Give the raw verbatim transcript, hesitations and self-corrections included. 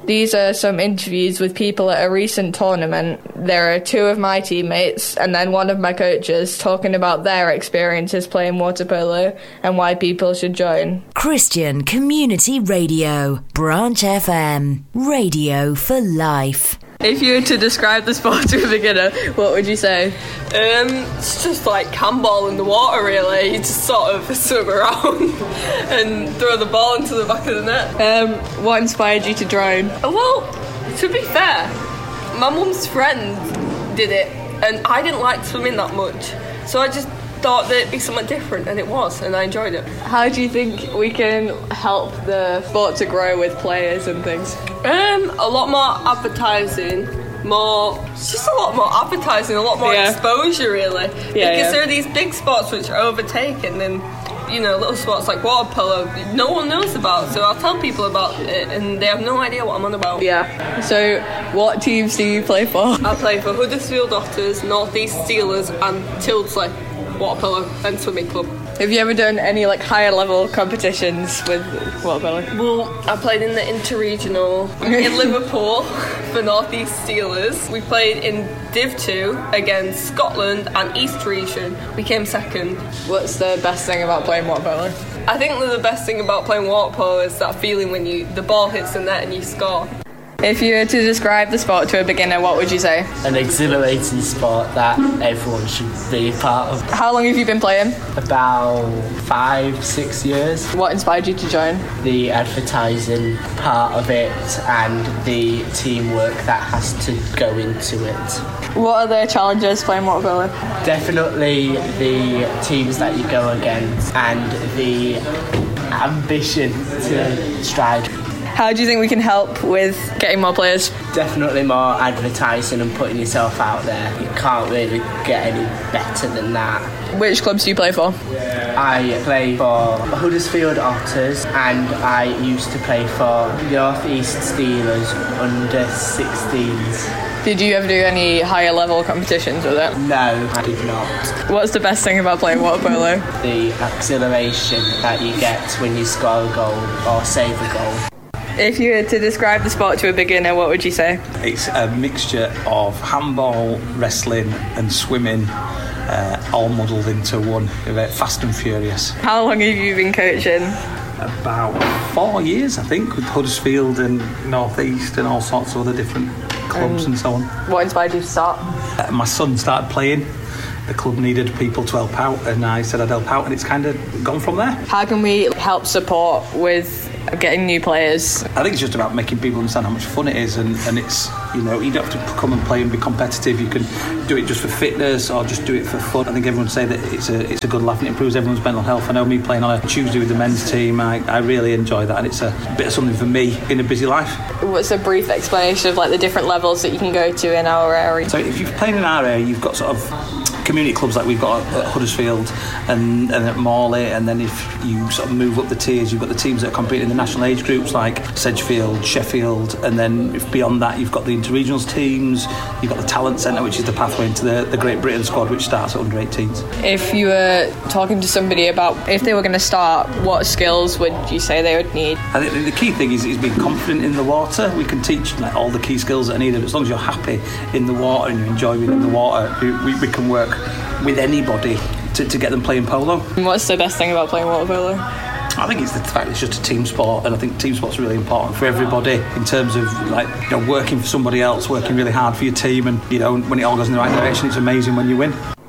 These are some interviews with people at a recent tournament. There are two of my teammates and then one of my coaches talking about their experiences playing water polo and why people should join. Christian Community Radio, Branch F M, radio for life. If you were to describe the sport to a beginner, what would you say? Um, it's just like handball in the water, really. You just sort of swim around and throw the ball into the back of the net. Um, what inspired you to join? Well, to be fair, my mum's friend did it, and I didn't like swimming that much, so I just thought that it'd be something different, and it was, and I enjoyed it. How do you think we can help the sport to grow with players and things? Um, a lot more advertising, more, it's just a lot more advertising, a lot more yeah. exposure, really. Yeah, because yeah. there are these big sports which are overtaken, and you know, little sports like water polo, no one knows about, so I'll tell people about it, and they have no idea what I'm on about. Yeah. So, what teams do you play for? I play for Huddersfield Otters, North East Steelers, and Tildesley Water Polo and Swimming Club. Have you ever done any like higher level competitions with water polo? Well, I played in the interregional in Liverpool for North East Steelers. We played in Div two against Scotland and East Region. We came second. What's the best thing about playing water polo? I think that the best thing about playing water polo is that feeling when you the ball hits the net and you score. If you were to describe the sport to a beginner, what would you say? An exhilarating sport that everyone should be a part of. How long have you been playing? About five, six years. What inspired you to join? The advertising part of it and the teamwork that has to go into it. What are the challenges playing water polo? Definitely the teams that you go against and the ambition to stride. How do you think we can help with getting more players? Definitely more advertising and putting yourself out there. You can't really get any better than that. Which clubs do you play for? I play for Huddersfield Otters and I used to play for North East Steelers under sixteens. Did you ever do any higher level competitions with it? No, I did not. What's the best thing about playing water polo? The exhilaration that you get when you score a goal or save a goal. If you were to describe the sport to a beginner, what would you say? It's a mixture of handball, wrestling and swimming, uh, all muddled into one. Fast and furious. How long have you been coaching? About four years, I think, with Huddersfield and North East and all sorts of other different clubs um, and so on. What inspired you to start? Uh, my son started playing. The club needed people to help out, and I said I'd help out, and it's kind of gone from there. How can we help support with getting new players? I think it's just about making people understand how much fun it is, and, and it's, you know, you don't have to come and play and be competitive. You can do it just for fitness or just do it for fun. I think everyone say that it's a it's a good laugh and it improves everyone's mental health. I know me playing on a Tuesday with the men's team, I, I really enjoy that, and it's a bit of something for me in a busy life. What's a brief explanation of like the different levels that you can go to in our area? So if you're playing in our area, you've got sort of community clubs like we've got at Huddersfield and, and at Morley, and then if you sort of move up the tiers, you've got the teams that are competing in the national age groups like Sedgefield, Sheffield, and then if beyond that you've got the interregionals teams, you've got the talent centre, which is the pathway into the, the Great Britain squad, which starts at under eighteens. If you were talking to somebody about if they were going to start, what skills would you say they would need? I think the key thing is, is being confident in the water. We can teach like, all the key skills that are needed. As long as you're happy in the water and you enjoy being in the water, we, we can work with anybody to, to get them playing polo. And what's the best thing about playing water polo? I think it's the fact it's just a team sport, and I think team sport's really important for everybody in terms of like, you know, working for somebody else, working really hard for your team, and you know, when it all goes in the right direction, it's amazing when you win.